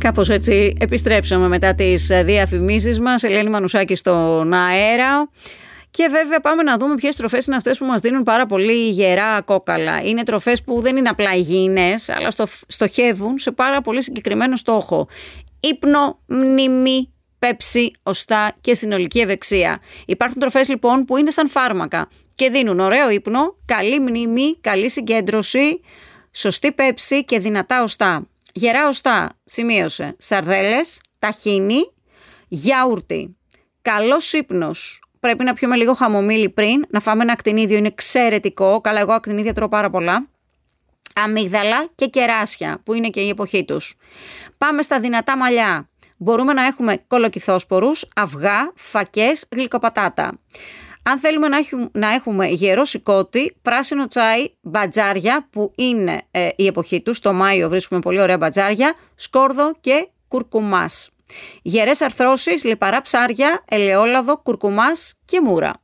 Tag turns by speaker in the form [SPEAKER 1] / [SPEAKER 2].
[SPEAKER 1] Κάπως έτσι επιστρέψαμε μετά τις διαφημίσεις μας. Ελένη Μανουσάκη στον αέρα. Και βέβαια πάμε να δούμε ποιες τροφές είναι αυτές που μας δίνουν πάρα πολύ γερά κόκαλα. Είναι τροφές που δεν είναι απλά υγιεινές, αλλά στοχεύουν σε πάρα πολύ συγκεκριμένο στόχο. Ύπνο, μνήμη, πέψη, οστά και συνολική ευεξία. Υπάρχουν τροφές λοιπόν που είναι σαν φάρμακα και δίνουν ωραίο ύπνο, καλή μνήμη, καλή συγκέντρωση, σωστή πέψη και δυνατά οστά. Γερά οστά, σημείωσε, σαρδέλες, ταχίνι, γιαούρτι. Καλός ύπνος. Πρέπει να πιούμε λίγο χαμομήλι πριν, να φάμε ένα ακτινίδιο, είναι εξαιρετικό. Καλά, εγώ ακτινίδια τρώω πάρα πολλά. Αμύγδαλα και κεράσια, που είναι και η εποχή τους. Πάμε στα δυνατά μαλλιά. Μπορούμε να έχουμε κολοκυθόσπορους, αυγά, φακές, γλυκοπατάτα. Αν θέλουμε να έχουμε γερό σηκώτη, πράσινο τσάι, μπατζάρια, που είναι η εποχή τους, το Μάιο βρίσκουμε πολύ ωραία μπατζάρια, σκόρδο και κουρκουμάς. Γερές αρθρώσεις, λιπαρά ψάρια, ελαιόλαδο, κουρκουμάς και μούρα.